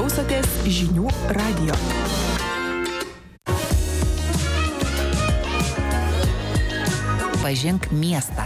klausotės žinių radijo. Pažink miestą.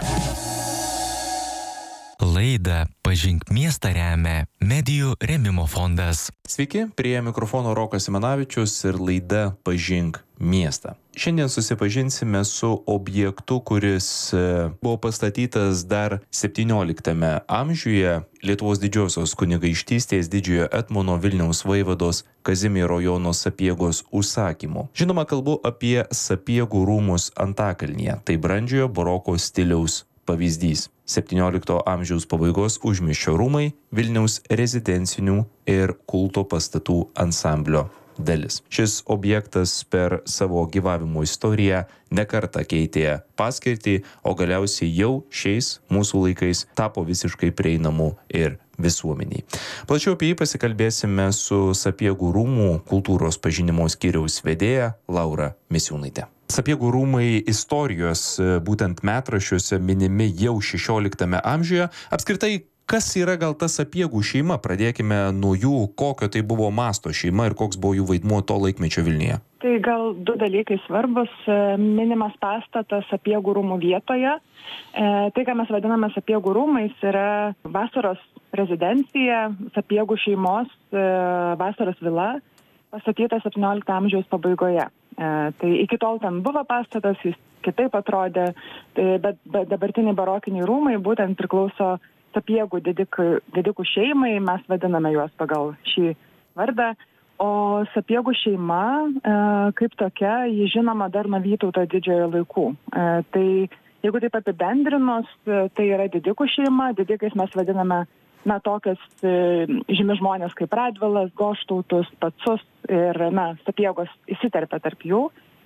Laidą Pažink miestą remia Medijų rėmimo fondas. Sveiki, prie mikrofono Rokas Simanavičius ir laida Pažink miestą. Šiandien susipažinsime su objektu, kuris buvo pastatytas dar 17 amžiuje Lietuvos didžiosios kunigaikštystės Didžiojo Etmono Vilniaus vaivados Kazimiero Jono Sapiegos užsakymu. Žinoma, kalbu apie Sapiegų rūmus Antakalnyje. Tai brandžiojo baroko stiliaus pavyzdys. 17 amžiaus pabaigos užmiesčio rūmai Vilniaus rezidencinių ir kulto pastatų ansamblio dalis. Šis objektas per savo gyvavimo istoriją nekartą keitė paskirtį, o galiausiai jau šiais mūsų laikais tapo visiškai prieinamu ir visuomeniai. Plačiau apie jį pasikalbėsime su Sapiegų rūmų kultūros pažinimo skyriaus vedėja Laura Misiūnaitė. Sapiegų rūmai istorijos būtent metraščiuose minimi jau 16 amžiuje. Apskritai, kas yra gal ta Sapiegų šeima? Pradėkime nuo jų, kokio tai buvo masto šeima ir koks buvo jų vaidmuo to laikmečio Vilniuje. Tai gal du dalykai svarbus. Minimas pastatas Sapiegų rūmų vietoje. Tai, ką mes vadiname Sapiegų rūmais, yra vasaros rezidencija, Sapiegų šeimos vasaros vila, pastatyta 17 amžiaus pabaigoje. Tai iki tol ten buvo pastatas, jis kitaip atrodė, bet dabartiniai barokiniai rūmai būtent priklauso Sapiegų didikų šeimai, mes vadiname juos pagal šį vardą, o Sapiegų šeima kaip tokia, ji žinoma dar nuo Vytauto didžiojo laikų. Tai jeigu taip apibendrinus, tai yra didikų šeima, didikais mes vadiname tokias žymi žmonės kaip Radvilas, Goštautus, Pacus ir Sapiegos įsiterpia tarp jų.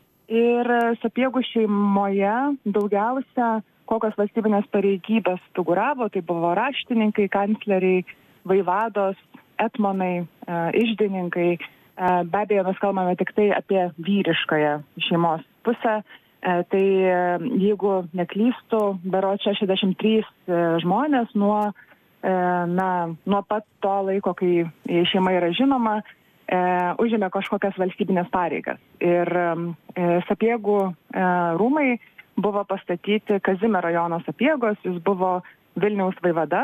Ir Sapiegų šeimoje daugiausia kokios valstybinės pareigybės figuravo, tai buvo raštininkai, kancleriai, vaivados, etmonai, iždininkai. Be abejo, mes kalbame tik tai apie vyriškąją šeimos pusę. Tai jeigu neklystu, berods 63 žmonės nuo pat to laiko, kai šeima yra žinoma, užėmė kažkokias valstybinės pareigas. Ir Sapiegų rūmai buvo pastatyti Kazimiero Jono Sapiegos, jis buvo Vilniaus vaivada.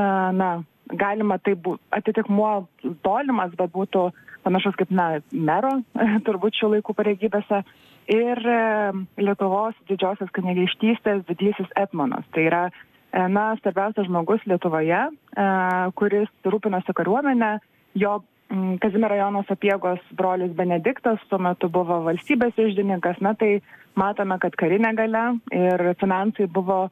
Galima tai atitikmuo tolimas, bet būtų panašus kaip mero, turbūt šių laikų pareigybėse. Ir Lietuvos didžiosios kunigaikštystės didysis etmonas. Tai yra svarbiausias žmogus Lietuvoje, kuris rūpinosi kariuomenę. Jo Kazimiero Jono Sapiegos brolis Benediktas tuo metu buvo valstybės iždininkas. Tai matome, kad karinė galia ir finansai buvo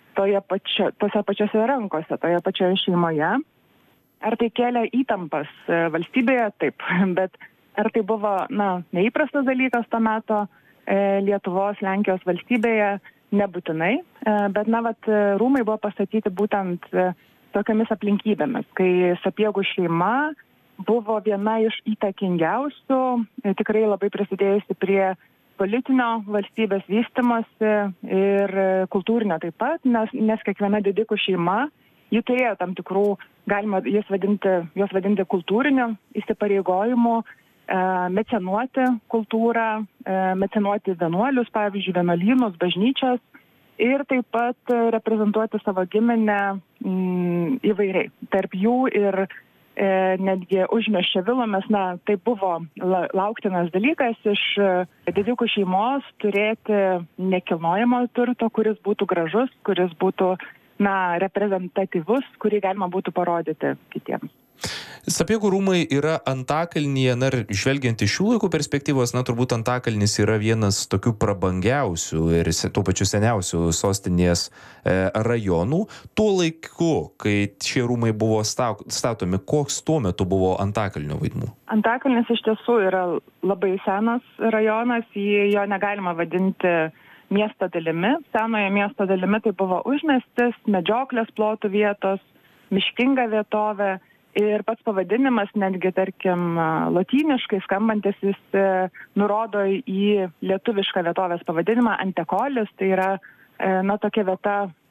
tose pačiose rankose, toje pačioje šeimoje. Ar tai kėlė įtampas valstybėje? Taip. Bet ar tai buvo neįprastas dalykas to meto Lietuvos, Lenkijos valstybėje? Nebūtinai, bet rūmai buvo pastatyti būtent tokiamis aplinkybėmis, kai Sapiegų šeima buvo viena iš įtakingiausių, tikrai labai prisidėjusi prie politinio valstybės vystymosi ir kultūrinio taip pat, nes kiekviena didikų šeima, ji turėjo tam tikrų, galima juos vadinti kultūriniu įsipareigojimu, mecenuoti kultūrą, mecenuoti vienuolius, pavyzdžiui, vienuolynus, bažnyčias ir taip pat reprezentuoti savo giminę įvairiai. Tarp jų ir netgi užmiesčio vilomis, tai buvo lauktinas dalykas iš didikų šeimos turėti nekilnojamo turto, kuris būtų gražus, kuris būtų reprezentatyvus, kurį galima būtų parodyti kitiems. Sapiegų rūmai yra Antakalnyje, ir žvelgiant iš šių laikų perspektyvos, turbūt Antakalnis yra vienas tokių prabangiausių ir tuo pačiu seniausių sostinės rajonų. Tuo laiku, kai šie rūmai buvo statomi, koks tuo metu buvo Antakalnio vaidmuo? Antakalnis iš tiesų yra labai senas rajonas, jo negalima vadinti miesto dalimi. Senojo miesto dalimi tai buvo užmiestis, medžioklės plotų vietos, miškinga vietovė. Ir pats pavadinimas, netgi, tarkim, lotyniškai skambantis, jis nurodo į lietuvišką vietovės pavadinimą Antekolis, tai yra tokia vieta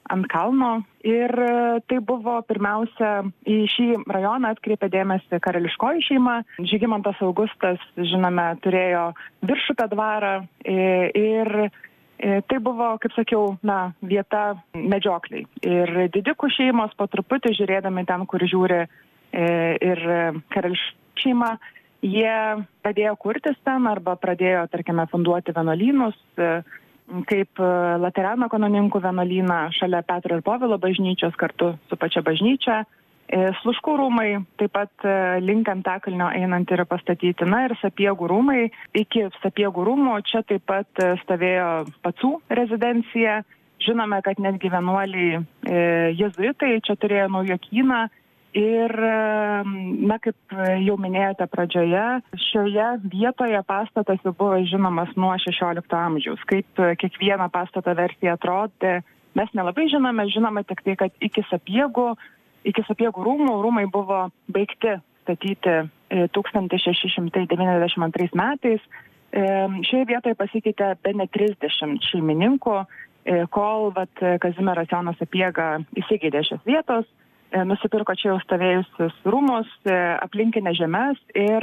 ant kalno. Ir tai buvo pirmiausia, į šį rajoną atkreipė dėmesį karališkoji šeima. Žygimantas Augustas, žinome, turėjo Viršupio dvarą ir tai buvo, kaip sakiau, vieta medžiokliai. Ir didikų šeimos po truputį žiūrėdami ten, kur žiūri ir karališkoji šeima, jie pradėjo kurtis ten arba pradėjo, tarkime, funduoti vienuolynus, kaip Laterano kanoninkų vienuolyną šalia Petro ir Povilo bažnyčios kartu su pačia bažnyčia. Sluškų rūmai taip pat link Antakalnio einant yra pastatyti. Na ir Sapiegų rūmai. Iki Sapiegų rūmų čia taip pat stovėjo Pacų rezidencija. Žinome, kad netgi vienuoliai jėzuitai čia turėjo naujokyną. Ir, kaip jau minėjote pradžioje, šioje vietoje pastatas jau buvo žinomas nuo 16 amžiaus. Kaip kiekviena pastato versija atrodė, mes nelabai žinome tik tai, kad iki Sapiegų rūmai buvo baigti statyti 1692 metais. Šioje vietoje pasikeitė bene 30 šeimininkų, kol Kazimieras Jonas Sapiega įsigeidė šios vietos. Nusipirko čia jau stovėjusius rūmus, aplinkinę žemes ir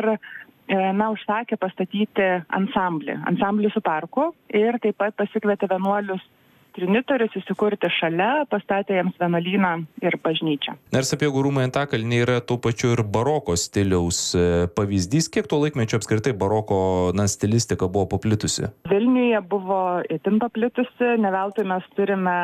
užsakė pastatyti ansamblį su parku ir taip pat pasikvietė vienuolius trinitorius įsikurti šalia, pastatė jiems vienuolyną ir bažnyčią. Ir Sapiegų rūmai Antakalny yra tuo pačiu ir baroko stiliaus pavyzdys. Kiek tuo laikmečiu apskritai baroko stilistika buvo paplitusi? Vilniuje buvo itin paplitusi, ne veltui mes turime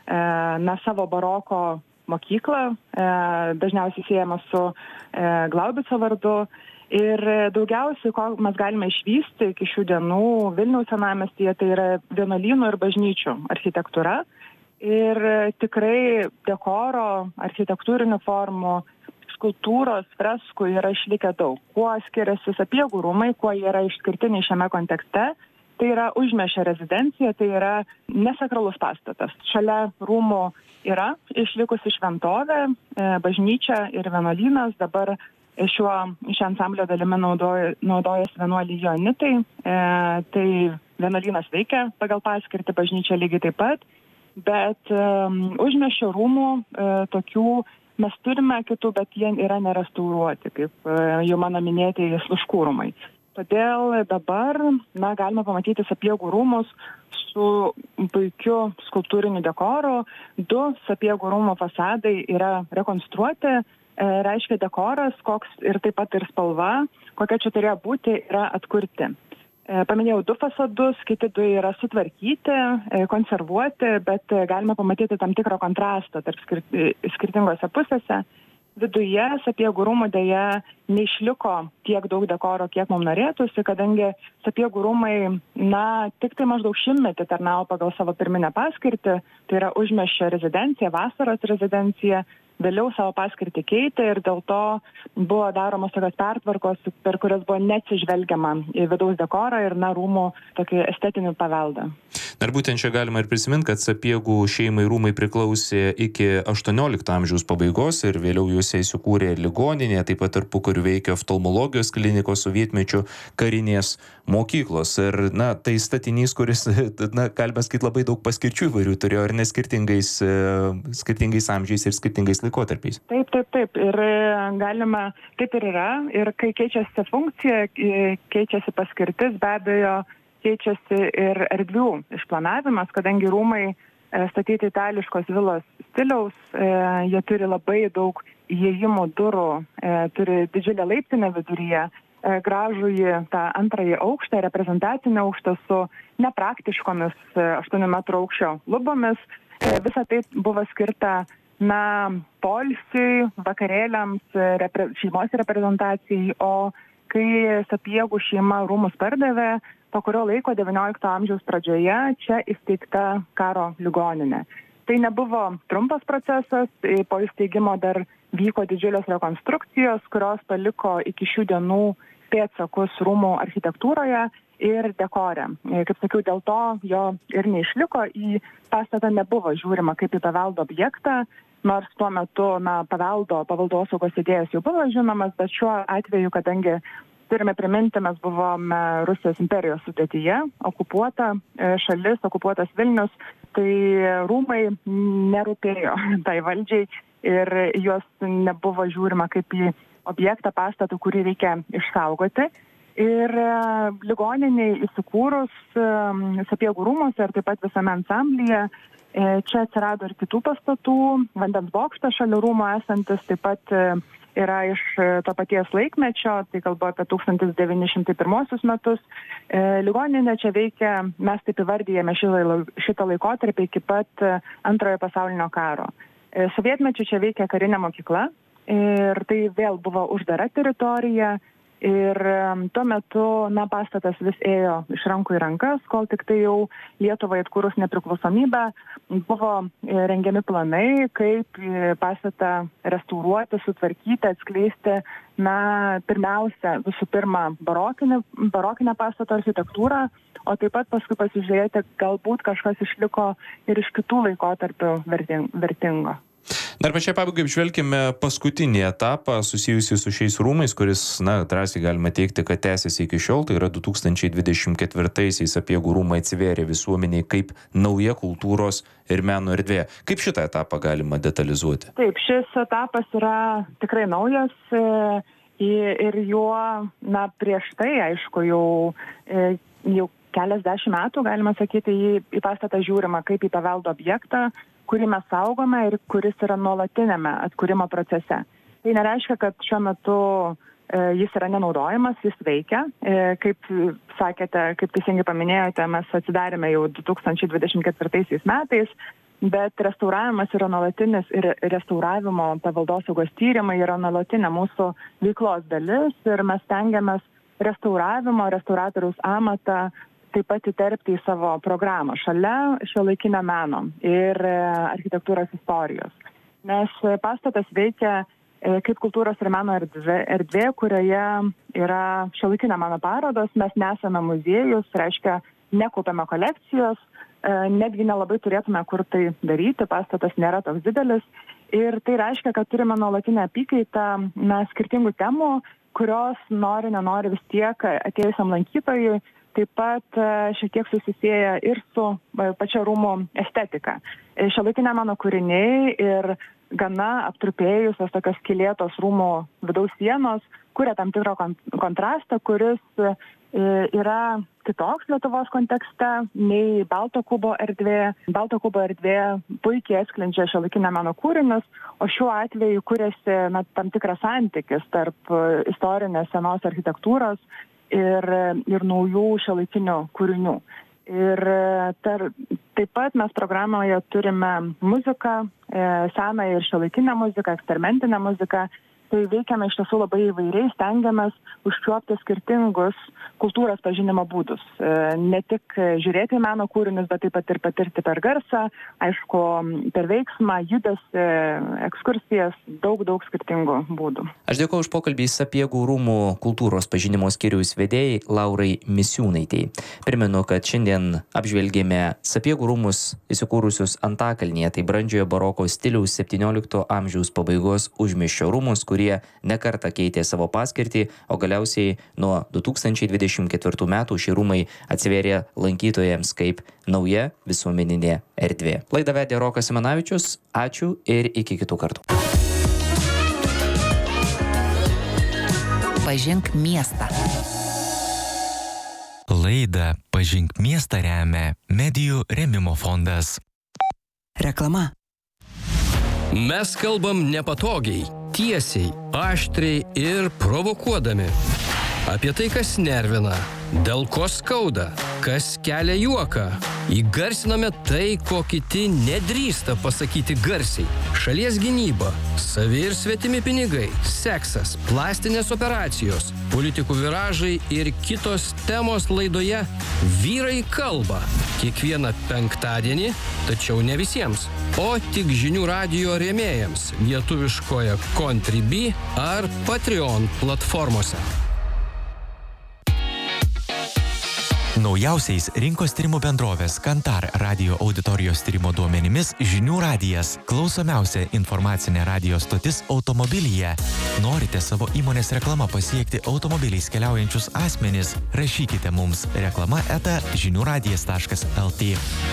savo baroko mokyklą, dažniausiai siejama su Glaubico vardu. Ir daugiausiai, ko mes galime išvysti iki šių dienų Vilniaus senamiestyje, tai yra vienuolynų ir bažnyčių architektūra. Ir tikrai dekoro, architektūrinių formų, skulptūros, freskų yra išlikę daug. Kuo skiriasi Sapiegų rūmai, kuo jie yra išskirtiniai šiame kontekste, tai yra užmiesčio rezidencija, tai yra nesakralus pastatas. Šalia rūmų yra išlikusi šventovė, bažnyčia ir vienuolynas. Dabar šią ansamblio dalimi naudojasi vienuoliai joanitai. Tai vienuolynas veikia pagal paskirtį, bažnyčia lygiai taip pat. Bet užmiesčio rūmų tokių mes turime kitų, bet jie yra nerestauruoti, kaip jau mano minėtieji Sluškų rūmai. Todėl dabar galime pamatyti Sapiegų rūmus su puikiu skulptūriniu dekoru. 2 Sapiegų rūmų fasadai yra rekonstruoti, reiškia dekoras, koks ir taip pat ir spalva, kokia čia turėjo būti, yra atkurti. Paminėjau 2 fasadus, kiti 2 yra sutvarkyti, konservuoti, bet galime pamatyti tam tikrą kontrastą tarp skirtingose pusėse. Viduje Sapiegų rūmų dėja neišliko tiek daug dekoro, kiek mums norėtųsi, kadangi Sapiegų rūmai, tik tai maždaug 100 metį tarnavo pagal savo pirminę paskirtį, tai yra užmiesčio rezidencija, vasaros rezidencija, vėliau savo paskirtį keitė ir dėl to buvo daromos tokios pertvarkos, per kurias buvo neatsižvelgiama į vidaus dekorą ir rūmų tokį estetinį paveldą. Ir būtent čia galima ir prisiminti, kad Sapiegų šeimai rūmai priklausė iki 18 amžiaus pabaigos ir vėliau juose įsikūrė ligoninė, taip pat tarpukariu veikė oftalmologijos klinikos, sovietmečių karinės mokyklos. Ir tai statinys, kuris, galime sakyti, labai daug paskirčių įvairių turėjo ir skirtingais amžiais ir skirtingais laikotarpiais. Taip. Ir galima, taip ir yra. Ir kai keičiasi funkcija, keičiasi paskirtis, be abejo, keičiasi ir erdvių išplanavimas, kadangi rūmai statyti itališkos vilos stiliaus, jie turi labai daug įėjimų durų, turi didžiulę laiptinę viduryje, gražųjį tą antrąjį aukštą, reprezentacinį aukštą su nepraktiškomis 8 metrų aukščio lubomis. Visa tai buvo skirta poilsiui, vakarėliams, šeimos reprezentacijai, o kai Sapiegų šeima rūmus pardavė, po kurio laiko 19 amžiaus pradžioje čia įsteigta karo ligoninė. Tai nebuvo trumpas procesas, po įsteigimo dar vyko didžiulės rekonstrukcijos, kurios paliko iki šių dienų pėdsakus rūmų architektūroje ir dekore. Kaip sakiau, dėl to jo ir neišliko, į pastatą nebuvo žiūrima kaip į paveldo objektą, nors tuo metu paveldosaugos idėjas jau buvo žinomas, bet šiuo atveju, kadangi turime priminti, mes buvome Rusijos imperijos sudėtyje, okupuota šalis, okupuotas Vilnius, tai rūmai nerūpėjo tai valdžiai ir juos nebuvo žiūrima kaip į objektą pastatą, kurį reikia išsaugoti. Ir ligoniniai įsikūrus Sapiegų rūmuose ir taip pat visame ansamblyje, čia atsirado ir kitų pastatų, vandens bokštas šalia rūmo esantis, taip pat yra iš to paties laikmečio, tai kalbu apie 1901 metus. Ligoninė čia veikia, mes taip įvardyjame šitą laikotarpį iki pat Antrojo pasaulinio karo. Sovietmečiu čia veikia karinė mokykla ir tai vėl buvo uždara teritorija. Ir tuo metu, pastatas vis ėjo iš rankų į rankas, kol tik tai jau Lietuvai atkūrus nepriklausomybę buvo rengiami planai, kaip pastatą restauruoti, sutvarkyti, atskleisti, pirmiausia, visų pirma, barokinę pastato architektūrą, o taip pat paskui pasižiūrėti, galbūt kažkas išliko ir iš kitų laikotarpių vertingo. Dar pačiai pabaigai apžvelkime paskutinį etapą susijusį su šiais rūmais, kuris, drąsiai galima teikti, kad tęsiasi iki šiol, tai yra 2024-aisiais Sapiegų rūmai atsivėrė visuomeniai kaip nauja kultūros ir meno erdvė. Kaip šitą etapą galima detalizuoti? Taip, šis etapas yra tikrai naujas ir juo, prieš tai, aišku, jau keliasdešimt metų, galima sakyti, į pastatą žiūrima kaip į paveldo objektą, kurį mes saugome ir kuris yra nuolatinėme atkūrimo procese. Tai nereiškia, kad šiuo metu jis yra nenaudojamas, jis veikia. Kaip sakėte, kaip teisingai paminėjote, mes atsidarėme jau 2024 metais, bet restauravimas yra nuolatinis ir restauravimo paveldosaugos tyrimai yra nuolatinė mūsų veiklos dalis ir mes stengiamės restauratoriaus amatą taip pat įterpti į savo programą šalia šiuolaikinio meno ir architektūros istorijos. Nes pastatas veikia kaip kultūros ir meno erdvė, kurioje yra šiuolaikinio meno parodos, mes nesame muziejus, reiškia, nekaupiame kolekcijos, netgi nelabai turėtume kur tai daryti, pastatas nėra toks didelis ir tai reiškia, kad turime nuolatinę apykaitą skirtingų temų, kurios nenori vis tiek atėjusiam lankytojui, taip pat šiek tiek susisieja ir su pačia rūmų estetika. Šiuolaikinio meno kūriniai ir gana aptrupėjusios tokios skylėtos rūmų vidaus sienos kuria tam tikrą kontrastą, kuris yra kitoks Lietuvos kontekste nei Balto kubo erdvė. Balto kubo erdvė puikiai atskleidžia šiuolaikinio meno kūrinius, o šiuo atveju kuriasi tam tikras santykis tarp istorinės senos architektūros ir naujų šiuolaikinių kūrinių. Ir taip pat mes programoje turime muziką, senąją ir šiuolaikinę muziką, eksperimentinę muziką. Tai veikiame iš tiesų labai įvairiai, stengiamės užčiuopti skirtingus kultūros pažinimo būdus. Ne tik žiūrėti į meno kūrinius, bet taip pat ir patirti per garsą, aišku, per veiksmą, judesį, ekskursijas, daug skirtingų būdų. Aš dėkoju už pokalbį Sapiegų rūmų kultūros pažinimo skyriaus vedėjai Laurai Misiūnaitei. Primenu, kad šiandien apžvelgėme Sapiegų rūmus įsikūrusius Antakalnyje, tai brandžiojo baroko stiliaus 17 amžiaus pabaigos užmiesčio rūmus, kurie nekartą keitė savo paskirtį, o galiausiai nuo 2024 metų šie rūmai atsivėrė lankytojams kaip nauja visuomeninė erdvė. Laidą vedė Rokas Simanavičius. Ačiū ir iki kitų kartų. Pažink miestą. Laidą Pažink miestą remia Medijų rėmimo fondas. Reklama. Mes kalbam nepatogiai, tiesiai, aštriai ir provokuodami. Apie tai, kas nervina, dėl ko skauda, kas kelia juoką. Įgarsiname tai, ko kiti nedrįsta pasakyti garsiai. Šalies gynyba, savi ir svetimi pinigai, seksas, plastinės operacijos, politikų viražai ir kitos temos laidoje Vyrai kalba. Kiekvieną penktadienį, tačiau ne visiems, o tik žinių radijo rėmėjams lietuviškoje Contribui ar Patreon platformose. Naujausiais rinkos tyrimų bendrovės Kantar radio auditorijos tyrimo duomenimis Žinių radijas – klausomiausia informacinė radio stotis automobilyje. Norite savo įmonės reklama pasiekti automobiliais keliaujančius asmenis? Rašykite mums reklama@žiniuradijas.lt.